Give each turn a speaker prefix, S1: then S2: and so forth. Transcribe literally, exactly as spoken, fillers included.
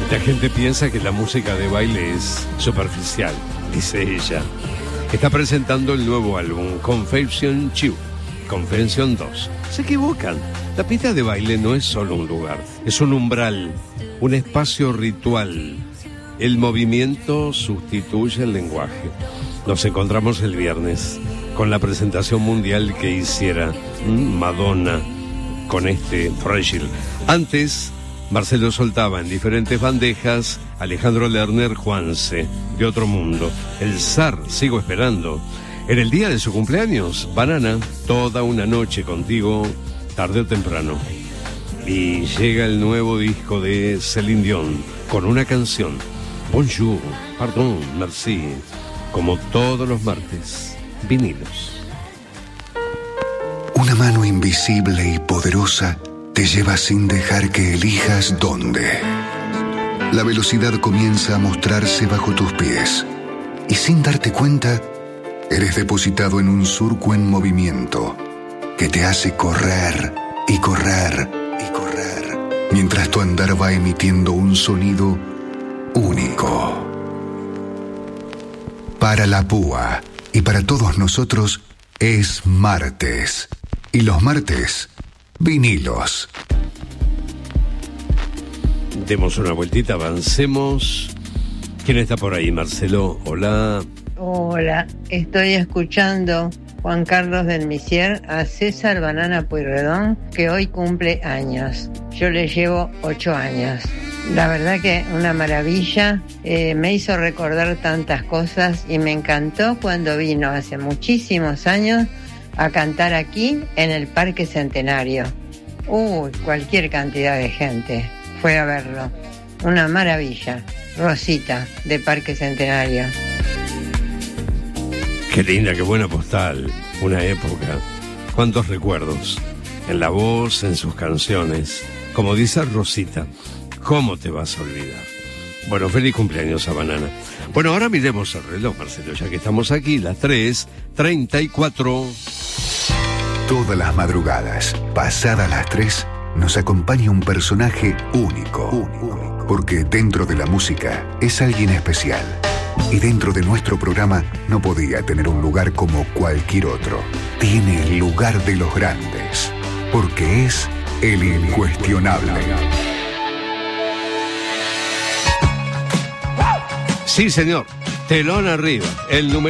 S1: La gente piensa que la música de baile es superficial, dice ella. Está presentando el nuevo álbum, Confession dos, Confession dos. Se equivocan. La pista de baile no es solo un lugar, es un umbral, un espacio ritual. El movimiento sustituye el lenguaje. Nos encontramos el viernes con la presentación mundial que hiciera Madonna con este Fragile. Antes, Marcelo soltaba en diferentes bandejas Alejandro Lerner, Juanse, de otro mundo. El zar, Sigo Esperando. En el día de su cumpleaños, Banana, Toda una noche contigo, tarde o temprano. Y llega el nuevo disco de Celine Dion con una canción, Bonjour, Pardon, Merci, como todos los martes, vinilos.
S2: Una mano invisible y poderosa te lleva sin dejar que elijas dónde. La velocidad comienza a mostrarse bajo tus pies y sin darte cuenta, eres depositado en un surco en movimiento que te hace correr y correr y correr mientras tu andar va emitiendo un sonido único. Para la púa y para todos nosotros es martes. Y los martes, vinilos.
S1: Demos una vueltita, avancemos. ¿Quién está por ahí, Marcelo? Hola.
S3: Hola, estoy escuchando Juan Carlos del Misier a César Banana Pueyrredón, que hoy cumple años. Yo le llevo ocho años. La verdad que una maravilla, eh, me hizo recordar tantas cosas y me encantó cuando vino hace muchísimos años a cantar aquí en el Parque Centenario. Uy, cualquier cantidad de gente fue a verlo. Una maravilla. Rosita, de Parque Centenario.
S1: Qué linda, qué buena postal. Una época. Cuántos recuerdos. En la voz, en sus canciones. Como dice Rosita, ¿cómo te vas a olvidar? Bueno, feliz cumpleaños a Banana. Bueno, ahora miremos el reloj, Marcelo, ya que estamos aquí, las tres treinta y cuatro.
S2: Todas las madrugadas, pasadas las tres, nos acompaña un personaje único, único, porque dentro de la música es alguien especial. Y dentro de nuestro programa no podía tener un lugar como cualquier otro. Tiene el lugar de los grandes, porque es el incuestionable.
S1: Sí, señor. Telón arriba. El número